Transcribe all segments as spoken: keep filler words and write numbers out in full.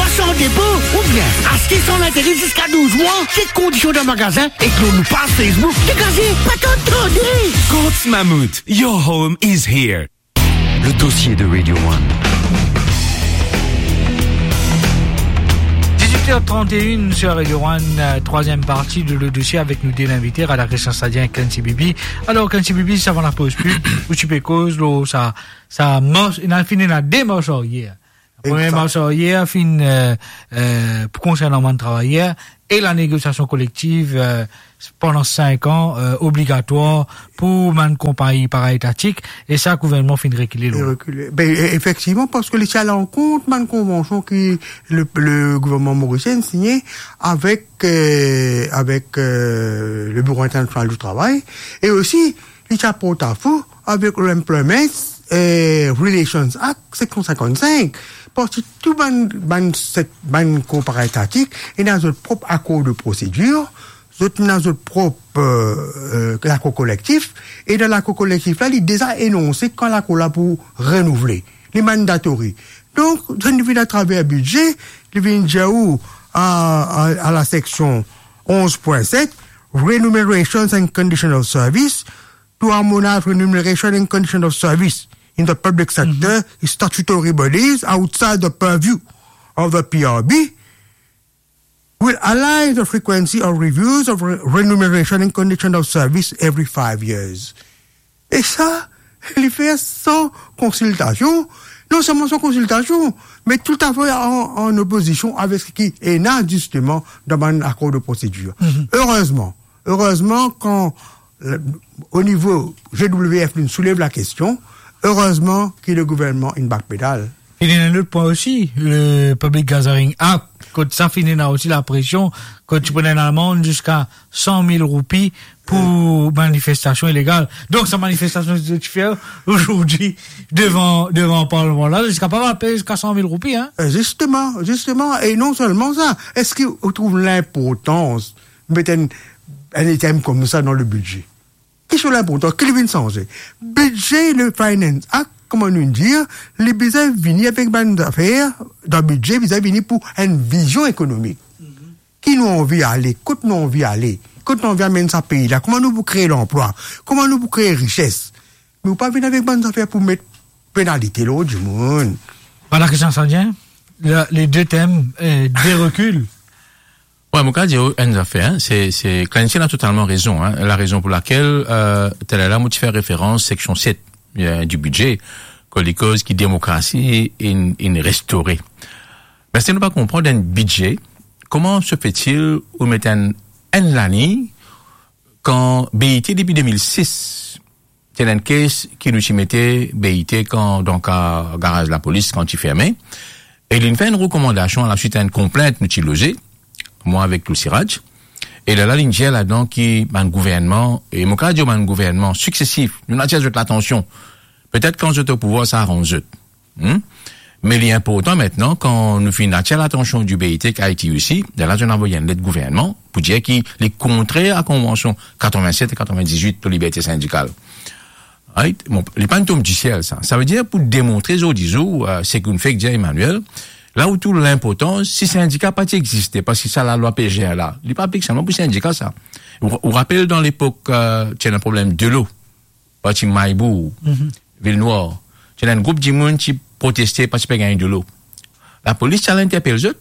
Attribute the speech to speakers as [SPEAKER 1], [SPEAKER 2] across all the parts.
[SPEAKER 1] sans dépôt, ou bien acheter son intérêt jusqu'à douze mois, ces conditions de magasin, et que nous passe Facebook. Dégagez, pas t'entendre.
[SPEAKER 2] Courts Mammouth, your home is here.
[SPEAKER 3] Le dossier de Radio One.
[SPEAKER 4] dix-huit heures trente et un sur Radio One, euh, troisième partie de le dossier avec nous des invités à la Christian Sadien et Clancy Bibi. Alors, Clancy Bibi, ça va la pause pub, ou tu peux cause, là, ça, ça marche, il a fini la démarche hier. La première marche hier, fin, euh, euh, concernant le travailleur et la négociation collective, euh, pendant cinq ans, euh, obligatoire pour une compagnie para-étatique, et ça, le gouvernement finit de reculer.
[SPEAKER 5] reculer. Ben, effectivement, parce que les tient en compte, une convention que le, le gouvernement mauricien signé avec, euh, avec, euh, le Bureau international du travail, et aussi, les tient porte-à-faux avec l'Employment euh, Relations Act sept cent cinquante-cinq. Parce que tout ban, ban, cette, ban compagnie étatique, et dans notre propre accord de procédure, dans notre propre euh, euh, l'accord collectif, et dans l'accord collectif là, il est déjà énoncé quand l'accord là pour renouveler les mandatories. Donc, je ne à travers le budget, je viens dire où à, à, à la section onze point sept, Remunerations and Conditions of Service, to harmonize remuneration and conditions of service in the public sector, mm-hmm. statutory bodies outside the purview of the P R B, will align the frequency of reviews of re- remuneration and conditions of service every five years. Et ça, il fait sans consultation, non seulement sans consultation, mais tout à fait en, en opposition avec ce qui est là, justement, dans un accord de procédure. Mm-hmm. Heureusement, heureusement, quand, le, au niveau G W F nous soulève la question, heureusement que le gouvernement une back pédale.
[SPEAKER 4] Il y a un autre point aussi, le Public Gathering Act, quand ça finit là aussi la pression, quand tu prenais l'amende jusqu'à cent mille roupies pour manifestation illégale. Donc, sa manifestation que tu fais aujourd'hui devant, devant le Parlement là, jusqu'à pas payer jusqu'à cent mille roupies, hein?
[SPEAKER 5] Justement, justement, et non seulement ça, est-ce qu'on trouve l'importance de mettre un, un item comme ça dans le budget? Qu'est-ce que l'importance? Qu'est-ce qui vient de changer? Budget, le Finance Act, comment nous dire, les budgets viennent avec des affaires, dans le budget, ils viennent pour une vision économique. Mm-hmm. Qui nous envie d'aller? Quand nous envie d'aller? Quand nous envie d'amener ce pays-là? Comment nous pour créer l'emploi? Comment nous pour créer richesse? Mais nous pas venir avec des affaires pour mettre pénalité l'autre du monde.
[SPEAKER 4] Voilà, Christian Sadien, les deux thèmes, euh, des reculs.
[SPEAKER 6] Ouais, mon cas, dire une affaire, hein, c'est, c'est, Clancy a totalement raison, hein, la raison pour laquelle, euh, tel est là, moi, tu fais référence, section sept, euh, du budget, que les causes qui démocratie est, est restaurée. Mais si nous pas comprendre un budget, comment se fait-il, ou mettre un, un l'année, quand B I T, depuis deux mille six, c'est une caisse qui nous y mettait B I T quand, donc, à garage de la police, quand il fermait, et il fait une recommandation, à la suite à une complainte, nous y logé, moi avec tout Siraj, et là, la ligne là-dedans qui, un gouvernement, et mon cas, dit un gouvernement successif, nous n'attirons l'attention. Peut-être quand j'étais au pouvoir, ça arrange. Hum? Mais il est important maintenant, quand nous finissons d'attirer l'attention du B I T, qu'Haïti aussi, de là, j'ai envoyé une lettre gouvernement, pour dire qu'il est contraire à la convention quatre-vingt-sept et quatre-vingt-dix-huit de liberté syndicale. Right? Bon, les pantomes du ciel, ça. Ça veut dire pour démontrer, zo, disons, euh, c'est qu'on fait que dire Emmanuel, là où tout l'importance, si syndicat pas existait, parce que ça, la loi P G R là, il n'est pas appliqué seulement pour syndicat, ça. Vous vous rappelez dans l'époque, euh, tu as un problème de l'eau, parti Maïbou, mm-hmm. Ville-Noire, tu as un groupe de monde qui protestait parce qu'il n'y a pas de l'eau. La police, ça l'interpelle eux,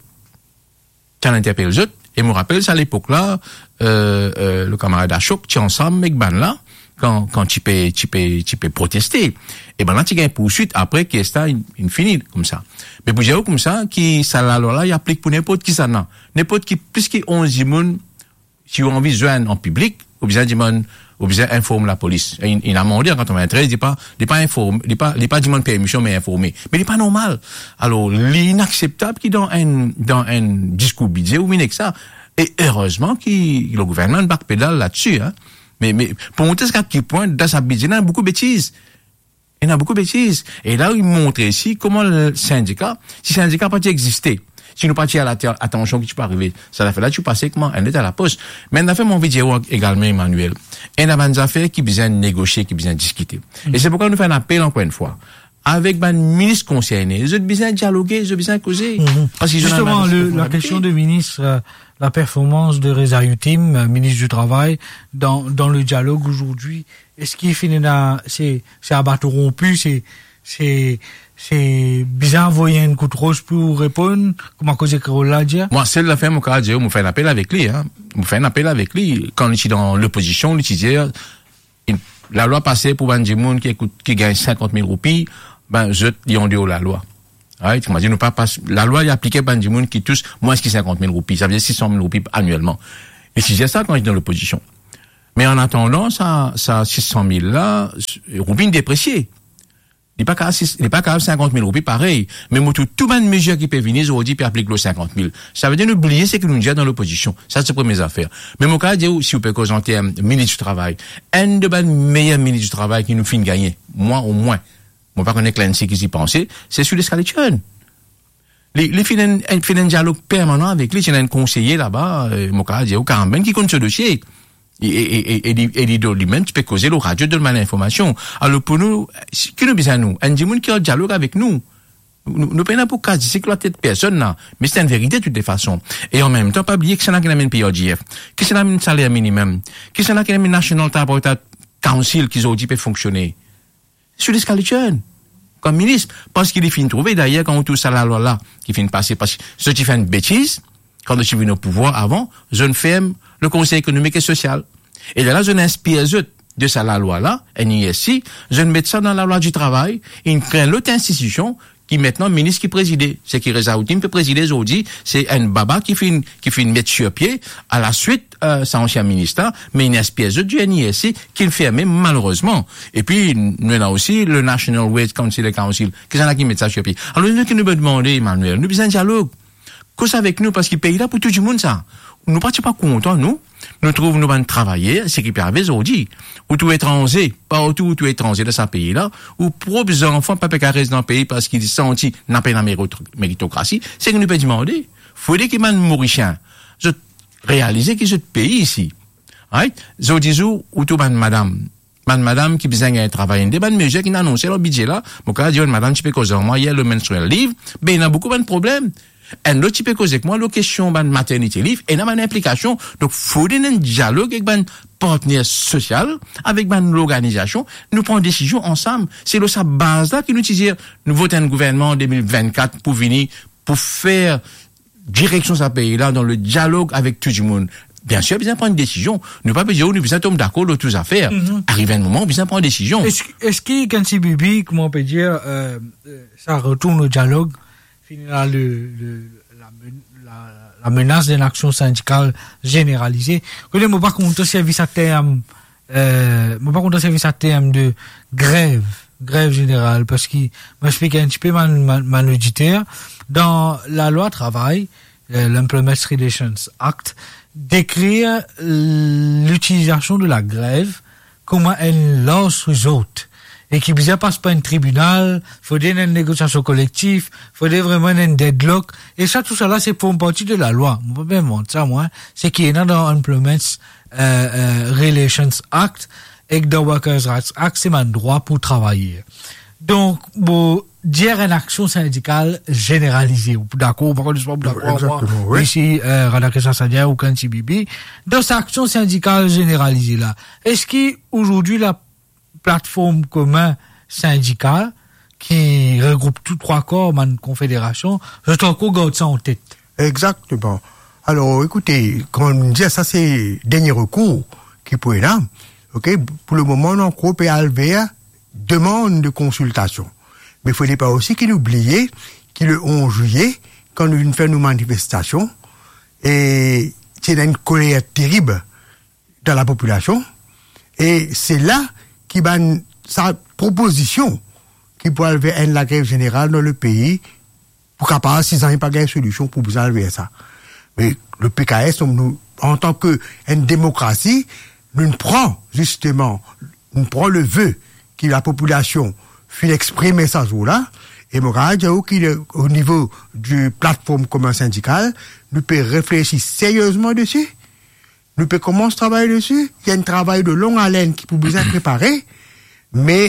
[SPEAKER 6] ça l'interpelle eux, et je me rappelle, ça à l'époque là, euh, euh, le camarade Achok, tu es ensemble avec Ban là, quand, quand tu peux, tu peux, tu peux protester. Et ben là, tu gagnes poursuite après qui est une finie, comme ça. Mais pour dire comme ça, qui, ça, là, là, il applique pour n'importe qui ça, non. N'importe qui, puisqu'il y a onze personnes, si on a envie de joindre en public, ou bien, du monde, ou bien, informe la police. Il, il a demandé en quatre-vingt-treize, il n'est pas, il n'est pas informé, il n'est pas, il n'est pas demandé permission, mais informé. Mais il n'est pas normal. Alors, l'inacceptable qui dans un, dans un discours budget, ou bien que ça. Et heureusement qu'il, le gouvernement backpédale là-dessus, hein. Mais, mais, pour montrer à quel point, dans sa budget, il y a beaucoup de bêtises. Il y a beaucoup de bêtises. Et là, il montre ici comment le syndicat, si le syndicat n'a pas existé, si nous pas à l'attention qui peut arriver, ça a fait là, tu passais comment, elle est à la poste. Mais on a fait mon vidéo également, Emmanuel. Et on a des affaires qui besoin de négocier, qui besoin de discuter. Mm. Et c'est pourquoi nous faisons un appel encore une fois avec ben ministre concerné. Ils ont besoin de dialoguer, ils ont besoin de causer.
[SPEAKER 4] Mm-hmm.
[SPEAKER 6] Parce qu'ils
[SPEAKER 4] Justement, le, la question de ministre, euh, la performance de Reza Yutim, euh, ministre du Travail, dans, dans le dialogue aujourd'hui, est-ce qu'il finit dans, c'est, c'est à bateau rompu, c'est, c'est, c'est bizarre envoyer une coup de rose pour répondre, comment causer que l'a dit?
[SPEAKER 6] Moi, celle la fait, mon cas, je me fais un appel avec lui, hein. Je fais un appel avec lui. Quand il est dans l'opposition, il disait, la loi passée pour Bandimoun qui écoute, qui gagne cinquante mille roupies, ben, je, ils ont dit la loi. Right? Tu m'as dit, nous pas passe, la loi est appliquée par Bandimoun qui touche moins que cinquante mille roupies. Ça veut dire six cent mille roupies annuellement. Et si j'ai ça quand il est dans l'opposition. Mais en attendant, ça, ça, six cent mille là, roupies dépréciées. Il n'est pas qu'à, il n'est pas qu'à cinquante mille roupies pareil. Mais moi, tout, tout bonne mesure qui peut venir, aujourd'hui, puis appliquer le cinquante mille. Ça veut dire n'oublier ce que nous disons dans l'opposition. Ça, c'est pour mes affaires. Mais mon cas, si vous pouvez causer en termes ministre du travail, un de bonnes meilleurs ministres du travail qui nous finit gagner. Moi, au moins. Moi, pas connaître Clancy qui s'y pensait, c'est sur les Scalichon. Les, les filles, fait un dialogue permanent avec lui. Il y a un conseiller là-bas, euh, mon cas, au Carmen, qui compte ce dossier. Et, et, et, et, et, lui-même, tu peux causer le radio de l'information. Alors, pour nous, qui nous besoin nous? Un monde qui a un dialogue avec nous. Nous, nous payons pour quasi, c'est que la tête personne, là. Mais c'est une vérité, de toutes les façons. Et en même temps, pas oublier que c'est là qui a un P R G F. Que c'est là un salaire minimum. Que c'est là qui a un National Tripartite Council qui ont dit peut fonctionner. Sur les Scalichon. Comme ministre. Parce qu'il est fini de trouver, d'ailleurs, quand on touche à la loi là, qui finit de passer, parce que ceux qui font une bêtise, quand je suis venu au pouvoir avant, je ne fais le Conseil économique et social. Et là, je n'inspire de ça la loi là, N I S I, je ne mets ça dans la loi du travail, et je crée l'autre institution qui maintenant ministre qui préside. C'est qui Reza Yutim peut présider aujourd'hui, c'est un baba qui fait une, qui fait une mettre sur pied, à la suite, euh, c'est ancien ministre, mais une espèce du N I S I qu'il ferme malheureusement. Et puis, nous avons aussi le National Wage Council Council, qui sont là qui mettent ça sur pied. Alors, nous, qui nous demander, Emmanuel, nous besoin de dialogue. Cause avec nous, parce qu'il paye là pour tout le monde, ça. Nous pas pas contents, nous. Nous trouvons nous allons travailler, c'est qui peut arriver aujourd'hui. Ou tout étranger, pas tout ou tout étranger de ce pays-là, ou propres enfants, pas qu'à rester dans le pays parce qu'ils sont sentis, n'a pas la méritocratie, c'est que nous peut demander. Faut dire qu'ils m'ont mauricien. Je réaliser qu'ils sont pays ici. Right? Je dis ou tout ban madame. Man, madame, qui besoin d'un travail, des bonnes mesures qui n'annoncent leur budget là. Mon cas, dit, madame, tu peux causer moi, il y a le menstruel livre, ben, il y a beaucoup de problèmes. Et l'autre, tu peux causer avec moi, la question, ben, maternité livre, et n'a pas d'implication. Donc, faut donner un dialogue avec ben, partenaire social, avec ben, l'organisation, nous prenons des décisions ensemble. C'est le sa base là qui nous dit, nous votons un gouvernement en deux mille vingt-quatre pour venir, pour faire direction de ce pays là dans le dialogue avec tout le monde. Bien sûr, besoin de prendre une décision. Nous pas dire, nous besoin de tomber d'accord de toutes affaires. Mm-hmm. Arrive un moment, besoin de prendre une décision.
[SPEAKER 4] Est-ce, est-ce que, quand c'est Bibi, comment on peut dire, euh, ça retourne au dialogue, finira le, le, la, la, la menace d'une action syndicale généralisée. Je ne pas compter service à terme, euh, je pas compter service à terme de grève, grève générale, parce qu'il m'explique un petit peu mon auditeur. Dans la loi travail, euh, l'Employment Relations Act, décrire l'utilisation de la grève, comment elle lance les autres. Et qui ne passe pas un tribunal, faut donner une négociation collective, faut donner vraiment un deadlock. Et ça, tout ça là, c'est pour une partie de la loi. On peut bien montrer ça, moi. C'est qu'il y a dans Employment euh, euh, Relations Act et que dans Workers' Rights Act, c'est un droit pour travailler. Donc, bon, dire une action syndicale généralisée. D'accord, par contre, je suis pas d'accord.
[SPEAKER 5] Exactement, oui.
[SPEAKER 4] Ici, euh, Radakesha Sadia ou Kanti Bibi. Dans cette action syndicale généralisée là, est-ce qu'aujourd'hui, la plateforme commune syndicale qui regroupe tous trois corps, une confédération, je t'en garde ça en tête.
[SPEAKER 5] Exactement. Alors, écoutez, quand on dit ça, c'est dernier recours qui peut être là. Ok, pour le moment, on groupe et Alvéa demande de consultation. Mais il ne faudrait pas aussi qu'il oublie que le onze juillet, quand nous faisons nos manifestations, et c'est une colère terrible dans la population, et c'est là qui va sa proposition qui peut enlever la grève générale dans le pays pour qu'à part six ans, il n'y ait pas de solution pour vous enlever ça. Mais le P K S, nous, en tant qu'une démocratie, nous prenons justement, nous prenons le vœu que la population fait exprimer ça jour-là, et moi, au niveau du plateforme commun syndical, nous pouvons réfléchir sérieusement dessus. Nous pouvons commencer à travailler dessus. Il y a un travail de longue haleine qui peut bien préparer, mais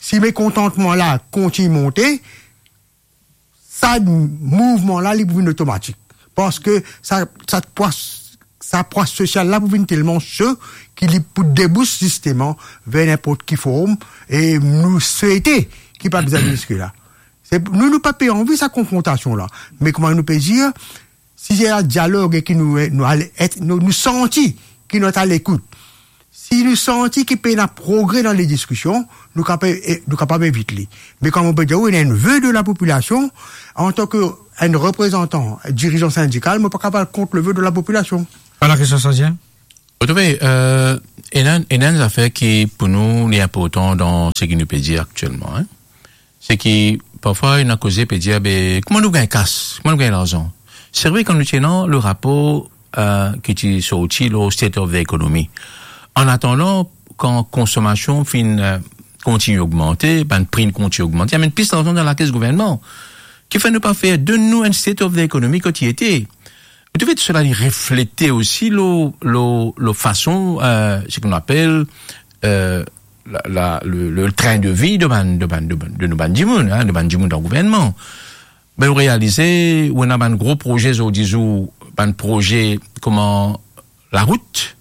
[SPEAKER 5] si mécontentement-là continue à monter, ça, mouvement-là, il est automatique. Parce que ça, ça, ça, poids social-là, est tellement chaud qu'il peut déboucher systématiquement vers n'importe qui forum et nous souhaiter qu'il n'y ait pas besoin de risque là. C'est, nous, nous pas envie sa confrontation-là. Mais comment nous peut dire, si il y a un dialogue et qui nous, nous, nous, nous sentit qu'il nous est à l'écoute, si nous sentons qu'il peut y avoir un progrès dans les discussions, nous sommes capables, nous capables d'éviter. Mais comme on peut dire, oui, il y a un vœu de la population, en tant qu'un représentant, un dirigeant syndical, mais pas capable contre le vœu de la population.
[SPEAKER 4] Voilà, question Sandien.
[SPEAKER 6] Vous savez, euh, il y a une affaire qui, pour nous, est important dans ce qu'il nous peut dire actuellement, hein. C'est que, parfois, il y a causé peut dire, ben, comment nous gagnons casse? Comment nous gagnons l'argent? C'est vrai quand nous tenons le rapport, euh, qui est sorti, le State of the Economy. En attendant, quand consommation fin, euh, continue à augmenter, ben, prix continue à augmenter, il y a une piste d'argent dans la caisse gouvernement, qui fait ne pas faire de nous un State of the Economy quand il était. Vous devez cela refléter aussi le, le, le façon, euh, ce qu'on appelle, euh, la, la, le, le train de vie de ban, de ban, de ban, de nos bandimoun, hein, de bandimoun dans le gouvernement. Ben, vous réalisez, on a un gros projet, au disons, un projet, comment, la route,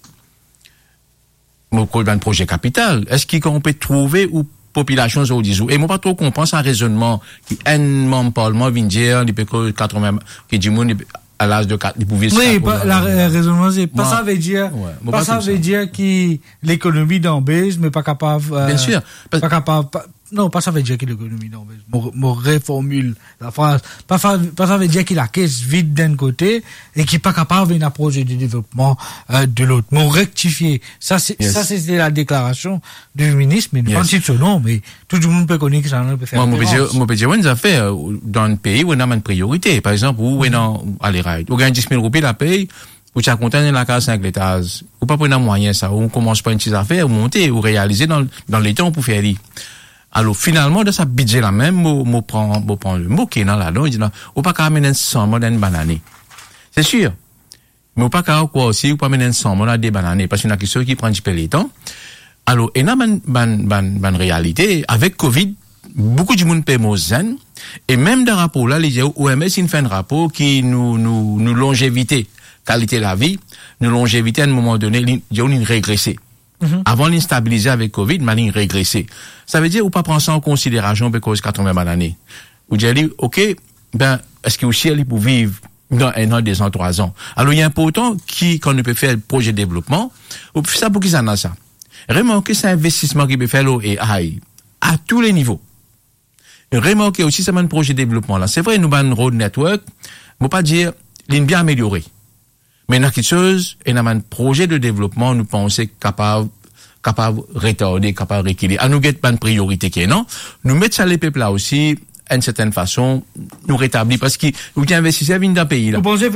[SPEAKER 6] un projet capital. Est-ce qu'on peut trouver ou population au disons? Et moi, pas trop comprendre un raisonnement qui, un membre parlement vient dire, il peut que quatre-vingts, qui dit, à l'âge de quatre, ils pouvaient
[SPEAKER 4] oui, pas, la, la raisonnement, c'est pas ça veut dire, ouais, pas, pas ça veut ça. dire que l'économie d'embêche, mais pas capable, euh,
[SPEAKER 6] bien sûr,
[SPEAKER 4] pas, pas capable, pas, non, pas ça veut dire que l'économie d'embêche. Moi, reformule la phrase. Pas, pas ça veut dire qu'il a caisse vide d'un côté et qu'il est pas capable d'un projet de développement, euh, de l'autre. Moi, rectifier. Ça, c'est, yes. ça, c'était la déclaration du ministre, mais yes. pas si ce nom, mais tout le monde peut connaître que ça peut faire.
[SPEAKER 6] Moi, moi, peux dire, on a fait, dans un pays où on a une priorité. Par exemple, où on a, allez, right. On gagne dix mille roupies la paye, ou tu as compté dans la case cinq l'étage. Ou pas prendre un moyen, ça. On commence pas une petite affaire, ou monter, ou réaliser dans, dans les temps pour faire aller. Alors, finalement, de ce budget-là même, moi, moi, prends, moi, prends le mot qui est dans là-dedans, il dit, non, ou pas qu'à amener cent mots d'une banane. C'est sûr. Mais ou pas qu'à quoi aussi, ou pas amener cent mots des bananes, parce qu'il y en a qui ceux qui prennent du peu les temps. Alors, il y a une ban, ban, ban réalité, avec Covid, beaucoup de monde paie mon zen, et même dans le rapport là, les O M S, il fait un rapport qui nous, nous, nous longévité, qualité de la vie, nous longévité à un moment donné, il y a une régressée. Mm-hmm. Avant l'instabiliser avec Covid, ma ligne régressée. Ça veut dire, ou pas prendre ça en considération, parce que quatre-vingts bananes. Ou dire, ok, ben, est-ce que aussi, elle peut vivre dans un an, deux ans, trois ans? Alors, il y a important qui, quand on peut faire le projet de développement, ou ça pour qu'ils en a ça. Remarquez, c'est un investissement qui peut faire l'eau et aïe, à tous les niveaux. Remarquez aussi, c'est un projet de développement là. C'est vrai, nous, avons un road network, on ne pas dire, il est bien amélioré. Mais dans quelque chose, et dans un projet de développement, nous pensons capable, capable retarder, capable rééquilibrer. À nous get pas une priorité qui est, non? Nous mettre ça les peuples là aussi, d'une certaine façon, nous rétablir, parce que, vous qui investissez, viennent d'un pays là.
[SPEAKER 4] Vous pensez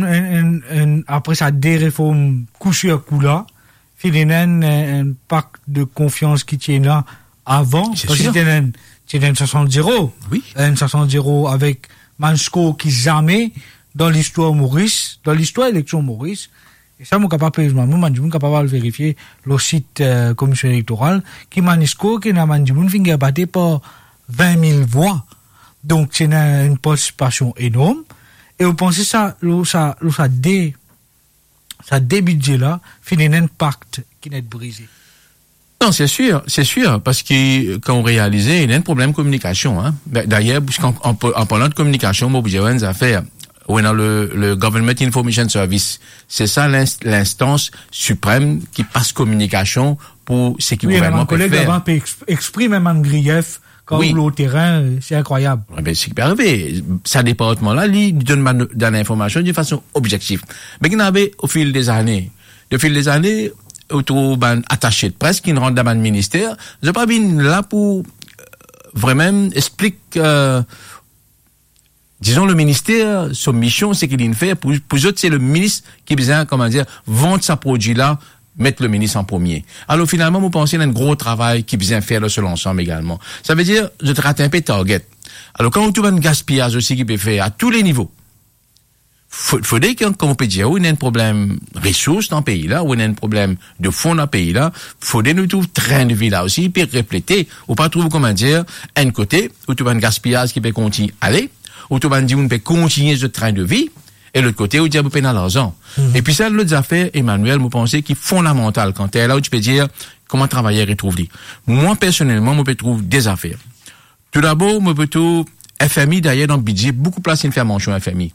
[SPEAKER 4] que, après ça, des réformes coup sur coup là, il un, un pacte de confiance qui tient là avant,
[SPEAKER 6] c'est
[SPEAKER 4] parce que c'était un, c'était un soixante zéro.
[SPEAKER 6] Oui.
[SPEAKER 4] Un soixante zéro avec Mansko qui jamais, dans l'histoire Maurice, dans l'histoire élection Maurice, et ça, mon capable, moi, je suis capable de vérifier le site, euh, commission électorale, qui Mansko, qui n'a Mandimoun, finit battu par vingt mille voix. Donc, c'est une, une participation énorme. Et vous pensez ça, là, ça, là, ça dé, ça débudget là, finit un pacte qui n'est brisé.
[SPEAKER 6] Non, c'est sûr, c'est sûr, parce que quand on réalisait, il y a un problème de communication. Hein. D'ailleurs, en, en, en parlant de communication, moi, j'ai une affaire. Oui, dans le, le Government Information Service, c'est ça l'instance suprême qui passe communication pour ce qui
[SPEAKER 4] oui,
[SPEAKER 6] gouvernement peut faire. Oui,
[SPEAKER 4] mon collègue peut exprimer même un grief quand oui. Au terrain, c'est incroyable.
[SPEAKER 6] Eh ben, c'est arrivé. Ça département-là, il donne de l'information d'une façon objective. Mais il y avait, au fil des années, au fil des années, autour d'un attaché de presse qui rentre dans le ministère, je n'ai pas bien là pour euh, vraiment expliquer, euh, disons, le ministère, son mission, c'est qu'il fait. Pour, pour eux, c'est le ministre qui besoin, comment dire, vendre sa produit-là, mettre le ministre en premier. Alors, finalement, vous pensez qu'il y a un gros travail qui besoin faire là sur l'ensemble également. Ça veut dire, je te rate un peu target. Alors, quand on trouve un gaspillage aussi qui peut faire à tous les niveaux, Faut, faudrait qu'on, qu'on peut dire, où il y a un problème ressources dans le pays là, où il y a un problème de fonds dans le pays là, faudrait nous trouver train de vie là aussi, puis répléter, ou pas trouver, comment dire, un côté, où tu vas un gaspillage qui peut continuer à aller, où tu vas dire, on peut continuer ce train de vie, et l'autre côté, où tu as peu dans l'argent. Mm-hmm. Et puis ça, l'autre affaire, Emmanuel, vous pensez, qui est fondamental quand tu es là où tu peux dire, comment travailler et retrouver. Moi, personnellement, moi, je peux trouver des affaires. Tout d'abord, moi, je peux trouver F M I, d'ailleurs, dans le budget, beaucoup place une faire mention F M I.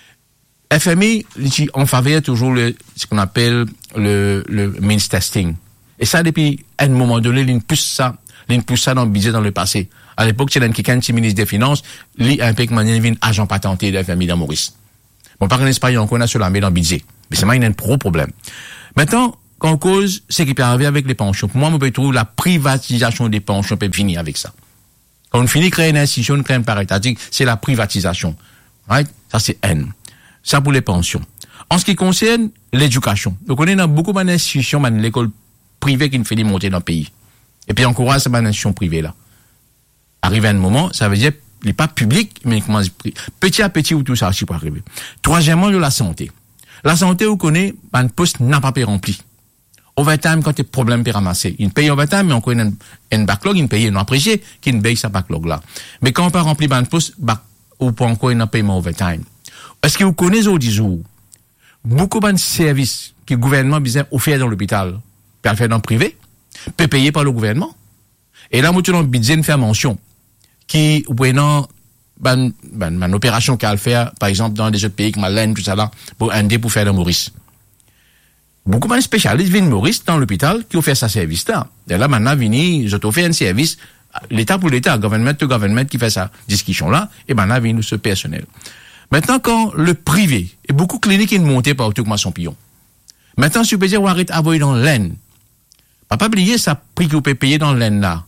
[SPEAKER 6] F M I, on faveur toujours le, ce qu'on appelle le, le means testing. Et ça, depuis un moment donné, il pousse ça, il pousse ça dans le budget dans le passé. À l'époque, il y a quelqu'un qui ministre des Finances, lui, un peu comme un agent patenté de F M I dans Maurice. Bon, par exemple, il y a encore sur la main dans le budget. Mais c'est moi, il y a un gros problème. Maintenant, quand on cause, c'est qui peut arriver avec les pensions. Pour moi, on peut trouver la privatisation des pensions peut finir avec ça. Quand on finit de créer une institution, de créer une paritatique, c'est la privatisation. Right? Ça, c'est N. Ça pour les pensions. En ce qui concerne l'éducation, donc on est dans beaucoup d'institutions, dans l'école privée qui nous fait monter dans le pays. Et puis on encourage ces institutions privées là. Arrivé à un moment, ça veut dire il n'est pas public, mais comment petit à petit où tout ça aussi peut arriver. Troisièmement, de la santé. La santé, vous connaissez, un poste n'a pas été rempli. Overtime, quand il y a problème pour ramasser. Il paye overtime, mais on connaît un backlog, il paye, non apprécié, qu'il paye sa backlog là. Mais quand on pas rempli un poste, ou pas encore un paiement overtime. Est-ce que vous connaissez au dix jours, beaucoup de services que le gouvernement a offert dans l'hôpital, peut le faire dans le privé, peut payer par le gouvernement. Et là, moi, tu as un budget de faire mention, qui, ou bien, ben, ben, ben, opération qu'elle fait, par exemple, dans des autres pays comme l'Inde, tout ça là, pour aider pour faire dans Maurice. Beaucoup de spécialistes viennent Maurice dans l'hôpital qui ont fait ce service-là. Et là, maintenant, vini, je t'offre un service, l'État pour l'État, gouvernement to gouvernement qui fait sa discussion-là, et maintenant, vini ce personnel. Maintenant, quand le privé, et beaucoup de cliniques qui montent partout comme son pion. Maintenant, si vous pouvez dire, on arrête à voyer dans l'aine. Pas oublier ça prix que vous pouvez payer dans l'aine là.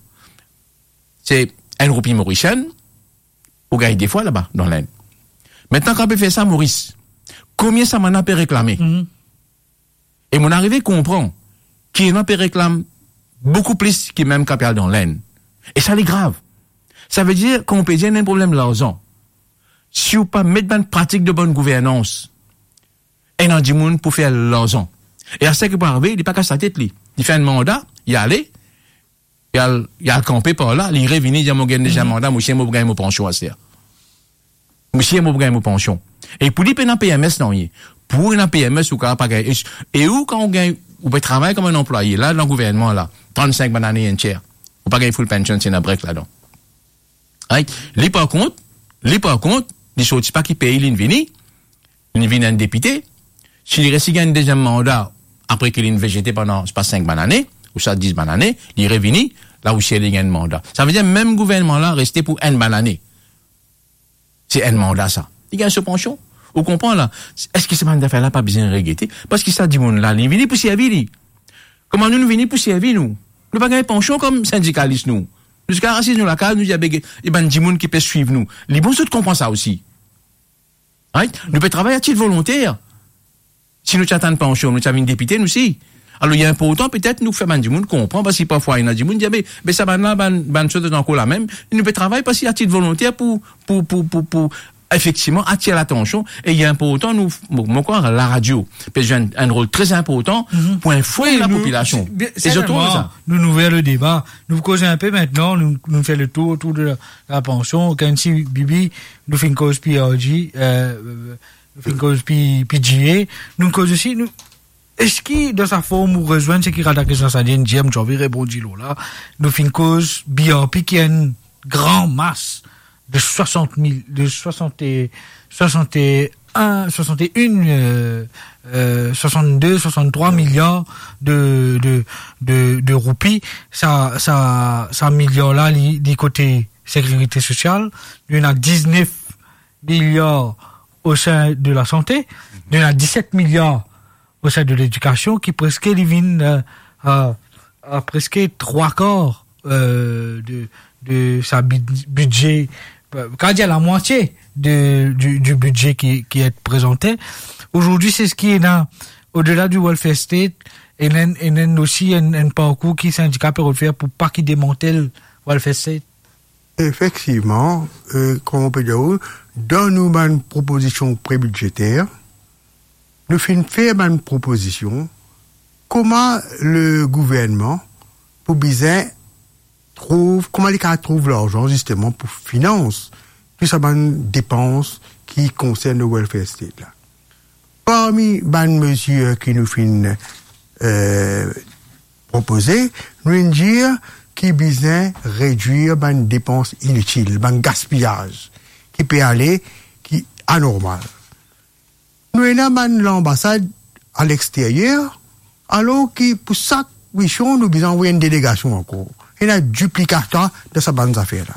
[SPEAKER 6] C'est un roupie mauricienne, ou gagne des fois là-bas, dans l'aine. Maintenant, quand on peut faire ça, Maurice, combien ça m'en a peut réclamer? Mm-hmm. Et mon arrivé comprend qu'il en peut réclamer beaucoup plus qu'il même capital dans l'aine. Et ça, c'est grave. Ça veut dire qu'on peut dire qu'il y a un problème l'argent. Si vous pas mettre en pratique de bonne gouvernance, et dans du monde pour faire l'argent. Et à ce qui peut arriver, il n'est pas qu'à sa tête, lui. Il fait un mandat, il y a allé, il y a, il y a campé par là, il revient, il dit, moi, j'ai déjà un mandat, moi, je vais gagner mon pension à ça. Moi, je vais gagner mon pension. Et pour lui, il y a un P M S, non, pour un P M S, ou pas gagner. Et où, quand on gagne, on peut travailler comme un employé, là, dans le gouvernement, là, trente-cinq bonnes années entières. On pas gagner full pension, c'est un break là-dedans. Right? Lui, par contre, lui, par contre, il ne sortit pas qu'il paye, il vient, il vient un député. S'il reste, il gagne un deuxième mandat, après qu'il ait végété pendant, je pas cinq bonnes années, ou ça dix bonnes années, il revient, là où il gagne un mandat. Ça veut dire, même gouvernement là, resté pour une bonne année. C'est un mandat, ça. Il gagne ce pension. Vous comprenez, là? Est-ce que ce mandat là pas besoin de regretter? Parce que ça dit, mon là, il vient pour servir, comment nous, nous venons pour servir, nous? Nous pas gagner pension comme syndicalistes, nous. Jusqu'à racisme, nous, la case, nous, il y a des gens qui peuvent suivre nous. Les bons autres comprennent ça aussi. Right? Nous pouvons travailler à titre volontaire. Si nous t'attendons pas en chaud, nous avons une députée, nous aussi. Alors, il y a important, peut-être, nous faire du monde comprendre, parce que parfois, il y a du monde qui dit, mais ça va là, ben, ben, chose encore la même. Nous pouvons travailler parce qu'il y a titre volontaire pour, pour, pour, pour, pour, effectivement, attirer l'attention. Et il y a important, nous, moi, quoi, la radio, peut jouer un, un rôle très important mm-hmm. pour informer oui, la nous, population.
[SPEAKER 4] C'est surtout ça. Nous nous ouvrons le débat. Nous causons un peu maintenant, nous, nous faisons le tour autour de la, la pension. Quand si Bibi, nous faisons une cause P R G, euh, nous faisons une cause P G A, nous causons aussi, nous, est-ce qu'il, dans sa forme, ou rejoindre ce qui est la question, ça dit, une dième, j'en vais répondre là, nous faisons une cause B R P qui a une grande masse de soixante mille, de soixante et, soixante et un, soixante et un, euh, euh, soixante-deux, soixante-trois milliards de, de, de, de roupies. Ça, ça, ça milliards là, du côté sécurité sociale. Il y en a dix-neuf milliards au sein de la santé. Il y en a dix-sept milliards au sein de l'éducation qui presque divine, euh, à, à presque trois quarts, euh, de, de sa budget. Quand il y a la moitié de, du, du budget qui, qui est présenté, aujourd'hui, c'est ce qui est là, au-delà du welfare state, et il y a aussi un, un parcours qui syndicat peut refaire pour pas qu'il démantèle welfare state.
[SPEAKER 5] Effectivement, euh, comme on peut dire, dans nos bonnes propositions pré-budgétaires, nous faisons faire une proposition comment le gouvernement, pour bien trouve, comment les cas trouvent l'argent justement pour financer plus de dépenses qui concernent le welfare state là. Parmi les mesures qui nous finissent euh, proposer, nous dire qui besoin réduire les dépenses inutiles, les gaspillage qui peut aller qui anormal. Nous avons l'ambassade à l'extérieur, alors que pour chaque mission, nous devons envoyer une délégation encore. Il y a un duplicateur de ces bonnes affaires-là.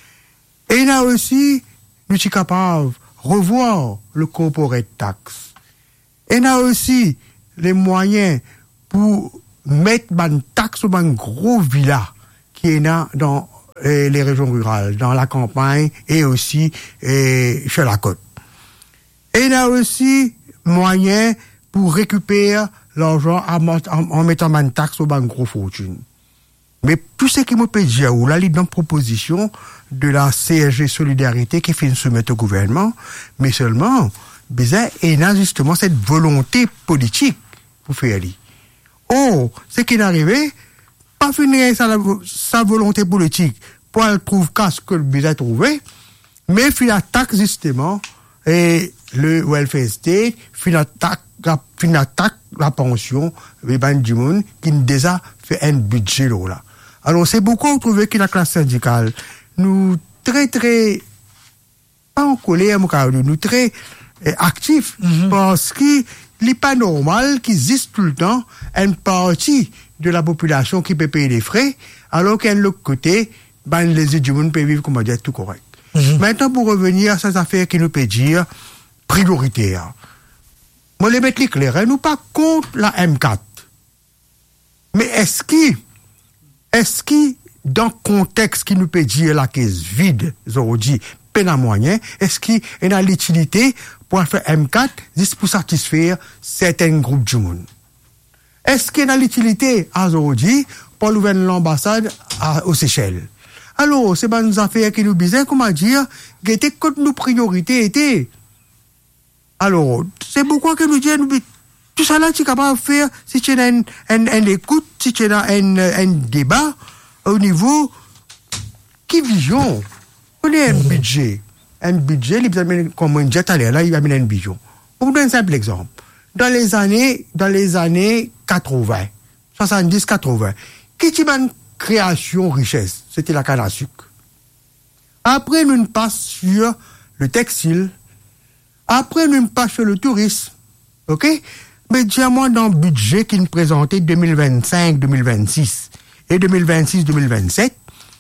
[SPEAKER 5] Et il y a aussi, nous sommes capables de revoir le corporate tax. Et il y a aussi les moyens pour mettre une taxe sur une grosse villa qui est dans euh, les régions rurales, dans la campagne et aussi euh, sur la côte. Et il y a aussi moyen pour récupérer l'argent en, en, en mettant une taxe sur une grosse fortune. Mais tout ce qui me peut dire, ou là, il y a une proposition de la C S G Solidarité qui fait soumettre au gouvernement, mais seulement, bizarre, il y a justement cette volonté politique pour faire aller. Oh, ce qui est arrivé, pas finir sa, sa volonté politique pour elle trouver ce que le bizarre trouvé, mais il attaque justement, et le welfare state, il attaque il attaque la pension, les banques du monde, qui nous déjà fait un budget là. Alors, c'est beaucoup trouvé que la classe syndicale, nous, très, très, pas en colère, nous, très euh, actifs, mm-hmm. parce qu'il n'est pas normal qu'il existe tout le temps une partie de la population qui peut payer les frais, alors qu'à l'autre côté, ben, les du monde peuvent vivre, comme on dit, tout correct. Mm-hmm. Maintenant, pour revenir à ces affaires qui nous peut dire prioritaires. Moi, les mettre clair, hein, nous pas contre la M quatre. Mais est-ce qu'il Est-ce que, dans le contexte qui nous peut dire la caisse vide, aujourd'hui, peine à moyen, est-ce qu'il y a l'utilité pour faire M quatre juste pour satisfaire certains groupes du monde? Est-ce qu'il y a l'utilité, aujourd'hui, pour ouvrir l'ambassade à, aux Seychelles? Alors, c'est pas une affaire qui nous disent, comment dire, qui était contre nos priorités étaient. Alors, c'est pourquoi que nous disons, tout ça là, tu es capable de faire, si tu as une, une, une écoute, si tu as un, un débat, au niveau, qui vision? On a un budget. Un budget, il y comme un jet à l'air, là, il va mettre un budget. Pour vous donner un simple exemple. Dans les années, dans les années quatre-vingts, soixante-dix quatre-vingts, qui est une création richesse? C'était la canne à sucre. Après, nous passons sur le textile. Après, nous passons sur le tourisme. OK? Mais dis-moi dans le budget qui nous présentait deux mille vingt-cinq deux mille vingt-six et deux mille vingt-six deux mille vingt-sept,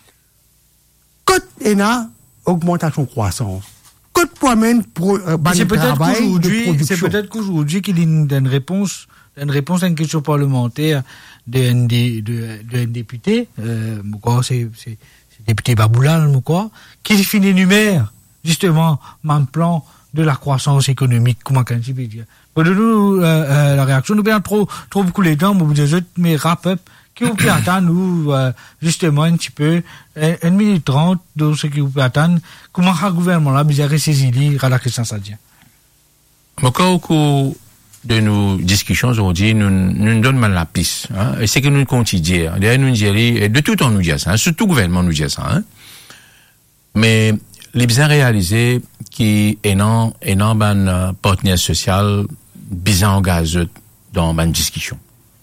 [SPEAKER 5] côte et na augmentation croissance. Côte pour même pour euh,
[SPEAKER 4] c'est peut-être qu'aujourd'hui, c'est peut-être qu'aujourd'hui qu'il y a une, une réponse, une réponse à une question parlementaire d'un d'un député, euh, c'est c'est c'est député Baboulal, quoi, qui finit énumère justement mon plan de la croissance économique, comment qu'on peut dire. Pour nous, euh, euh, la réaction, nous bien trop, trop beaucoup les dents, mais vous dites, mais rap up, qui vous peut attendre, nous, euh, justement, un petit peu, euh, une minute trente, de ce qui vous peut attendre, comment le gouvernement là, bien ressaisi, à la question Sadien.
[SPEAKER 6] Encore au cours de nos discussions aujourd'hui, nous, nous donnons mal la piste, hein, et c'est que nous continuons, d'ailleurs, nous disons, de tout temps nous disons ça, hein, surtout le gouvernement nous dit ça, hein. Mais, les bien réalisés, qui est non, est non, ban, partenaire social, bien engagé dans ma discussion.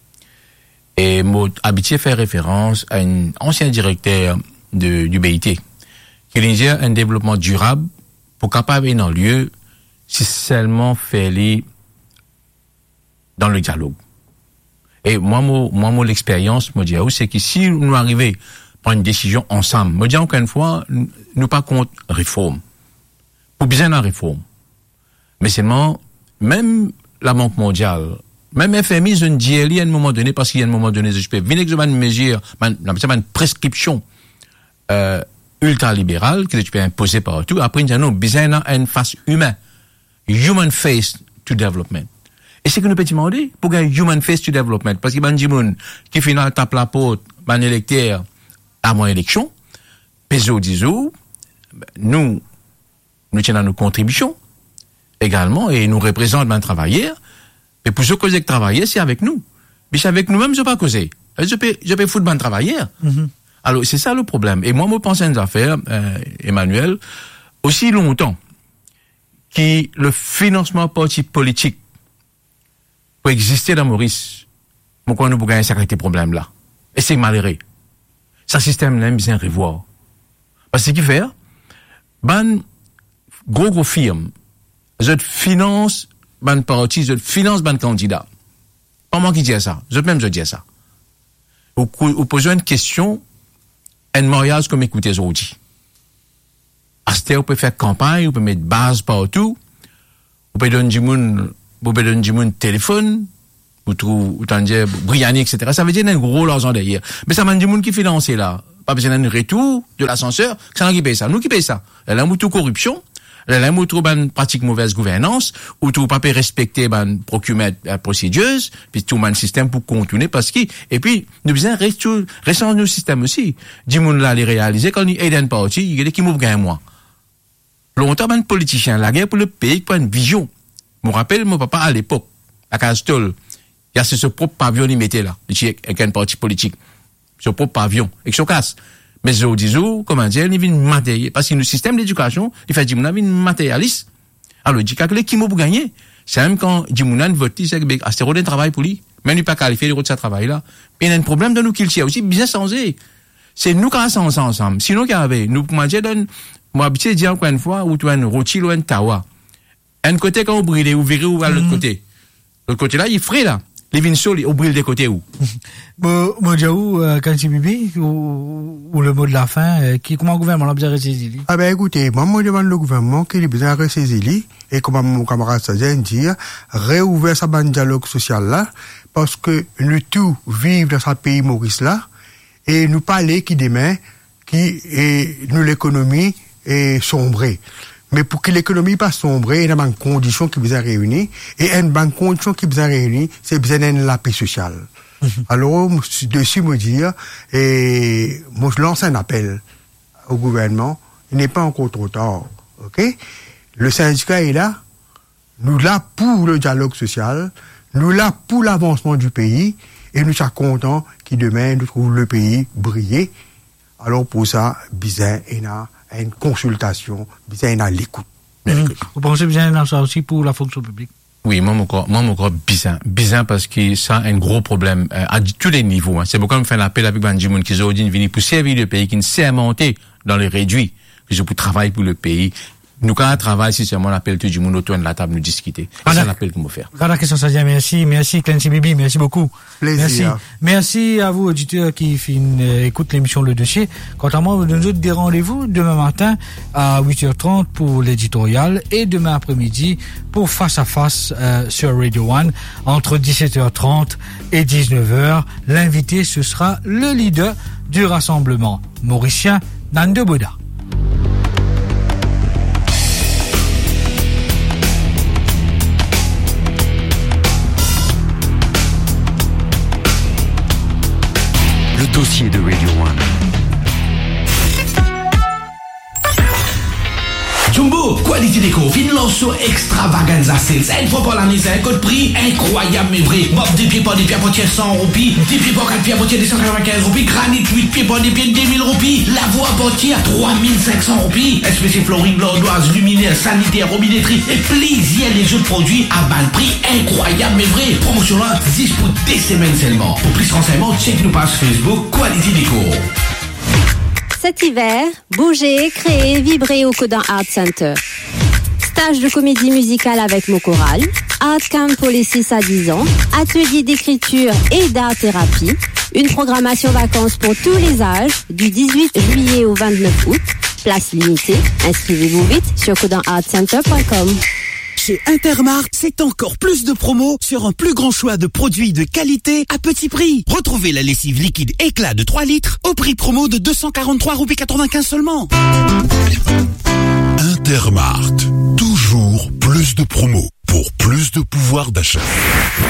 [SPEAKER 6] Et moi, habitué faire référence à un ancien directeur de, du B I T, qui disait un développement durable pour capable dans lieu, si seulement fait dans le dialogue. Et moi, moi, moi, moi l'expérience, me dit, c'est que si nous arrivons prendre une décision ensemble, me dit encore une fois, nous pas contre réforme. Pour bien la réforme. Mais seulement, même la Banque mondiale, même F M I, je ne dis à un moment donné, parce qu'il y a un moment donné, je peux venir avec une mesure, une prescription, euh, ultra-libérale, que tu peux imposer partout. Après, il y a non, besoin une face humaine. Human face to development. Et c'est que nous peut demander, pour gagner human face to development, parce qu'il y a des gens qui finalement tape la porte, un électeur, à mon élection, Peso disou, nous, nous tenons nos contributions également et nous représentons ben travailleurs. Mais pour ceux qui travaillent, c'est avec nous. Mais c'est avec nous-mêmes, je ne peux pas causer. Je peux, je peux foutre ben travailleurs. Mm-hmm. Alors, c'est ça le problème. Et moi, je pense à une affaire, euh, Emmanuel, aussi longtemps que le financement parti politique peut exister dans Maurice, pourquoi nous pouvons gagner ce problème-là. Et c'est malheureux. Ce système-là, il besoin de revoir. Parce que ce qui fait, ben, gros, gros firme, je finance, ben, parti, je finance, ben, candidat. Pas moi qui dis ça. Je même, je dis ça. Vous, vous posez une question, un mariage comme écoutez aujourd'hui. Asté, vous pouvez faire campagne, vous pouvez mettre base partout, vous pouvez donner du monde, vous pouvez donner du monde téléphone, vous trouvez, vous t'en dire, Briani, et cetera. Ça veut dire qu'il y a un gros argent derrière. Mais ça m'a du monde qui finance là. Pas besoin d'un retour de l'ascenseur, c'est nous qui paye ça. Nous qui paye ça. Elle a un mouton corruption, elle a un mouton ben, pratique mauvaise gouvernance, ou tout pas respecter ben, procurement euh, procédureuse, puis tout le système pour contourner parce que, et puis, nous besoin rester, rester dans nos systèmes aussi. Du monde là, les réaliser, quand il y a un parti, il y a des qui m'ouvrent un mois. Longtemps, ben, politicien, la guerre pour le pays, pour une vision. Je me rappelle, mon papa, à l'époque, à Castol, il y a ce, ce propre pavillon, il mettait là, avec un parti politique. Ce propre pavillon, et ce casse. Mais je dis, comment dire, il vient matériel. Parce que le système d'éducation, il fait, Jimounan vient matérialiste. Alors, il dit, calculer qui m'a pour gagner. C'est même quand Jimounan vote, c'est que, ah, c'est un travail pour lui. Mais il n'est pas qualifié de ce travail-là. Mais il y a un problème de nous qu'il tient aussi, bien changé. C'est nous qui avons ça ensemble. Sinon, qu'il y avait, nous, moi, je donne, moi, habitué de dire encore une fois, ou tu as un rôti ou un tawa. Un côté, quand on brûle, ou viré, ou à l'autre côté. L'autre côté là, il est frais, là. Les vignes au brûle des côtés où?
[SPEAKER 4] Bon, moi, Jaou, quand tu bibi, ou, ou le mot de la fin, euh, qui, comment le gouvernement a besoin de ressaisir?
[SPEAKER 5] Ah ben, écoutez, moi, moi, je demande le gouvernement qu'il ait besoin de ressaisir, et comme mon camarade Sadien dit, réouvrir sa bande dialogue social là, parce que nous tous vivons dans ce pays Maurice là, et nous parler qui demain, qui, et nous l'économie est sombrée. Mais pour que l'économie pas sombre, il y a une condition qui vous a réuni. Et une bonne condition qui vous a réuni, c'est besoin de la paix sociale. Mm-hmm. Alors, dessus, me dire, et, moi, je lance un appel au gouvernement. Il n'est pas encore trop tard. OK? Le syndicat est là. Nous là pour le dialogue social. Nous là pour l'avancement du pays. Et nous sommes contents que demain, nous trouvons le pays briller. Alors, pour ça, besoin, il y a une consultation, bien à l'écoute.
[SPEAKER 4] Mmh. Vous pensez bien dans ça aussi pour la fonction publique?
[SPEAKER 6] Oui, moi, mon corps, moi, mon corps, bizarre. Bizarre parce que ça a un gros problème, euh, à tous les niveaux, hein. C'est pourquoi je me fais l'appel avec Banjimoun qui ont dit venir pour servir le pays, qui ne sait monter dans les réduits, que je pour travailler pour le pays. Nous, quand on travaille, si seulement on appelle tout le monde autour de la table, nous discuter. C'est un appel qu'on me fait.
[SPEAKER 4] Voilà, question, ça dit, merci, merci, Clancy Bibi, merci beaucoup.
[SPEAKER 5] Plaisir.
[SPEAKER 4] Merci. Merci à vous, auditeurs, qui fin, euh, écoutent l'émission Le Dossier. Quant à moi, nous autres, des rendez-vous demain matin à huit heures trente pour l'éditorial et demain après-midi pour Face à Face, euh, sur Radio One entre dix-sept heures trente et dix-neuf heures. L'invité, ce sera le leader du rassemblement mauricien, Nando Boda.
[SPEAKER 3] Le dossier de Radio One.
[SPEAKER 7] Jumbo, Quality Déco, Vinlanso Extravaganza Sales. Une fois par l'année, c'est un code prix incroyable mais vrai. Mob des pieds par des pieds à potier cent roupies. Des pieds par quatre pieds à potier deux cent quatre-vingt-quinze roupies. Granit huit pieds par des pieds deux mille roupies. La voie à potier à trois mille cinq cents roupies. S P C flooring, bordoise, luminaire, sanitaire, robinetterie. Et plaisir les jeux de produits à bas de prix incroyable mais vrai. Promotion là, dix pour des semaines seulement. Pour plus de renseignements, check nous page Facebook Quality Déco.
[SPEAKER 8] Cet hiver, bougez, créez, vibrez au Codan Art Center. Stage de comédie musicale avec mots choral, art camp pour les six à dix ans, atelier d'écriture et d'art-thérapie, une programmation vacances pour tous les âges, du dix-huit juillet au vingt-neuf août, place limitée, inscrivez-vous vite sur codan art center point com.
[SPEAKER 9] Chez Intermarkt, c'est encore plus de promos sur un plus grand choix de produits de qualité à petit prix. Retrouvez la lessive liquide Éclat de trois litres au prix promo de deux cent quarante-trois roupies quatre-vingt-quinze seulement.
[SPEAKER 10] Intermarkt, toujours plus de promos pour plus de pouvoir d'achat.